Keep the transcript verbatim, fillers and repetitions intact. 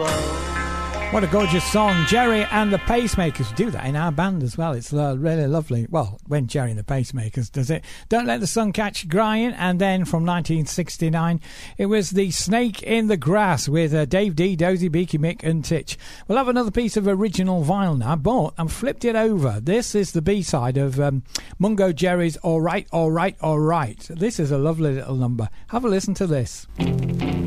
What a gorgeous song. Jerry and the Pacemakers do that in our band as well. It's uh, really lovely. Well, when Jerry and the Pacemakers does it. Don't Let the Sun Catch You Crying. And then from nineteen sixty-nine, it was The Snake in the Grass with uh, Dave D, Dozy, Beaky, Mick and Titch. We'll have another piece of original vinyl now, but I've flipped it over. This is the B-side of um, Mungo Jerry's All Right, All Right, All Right. This is a lovely little number. Have a listen to this.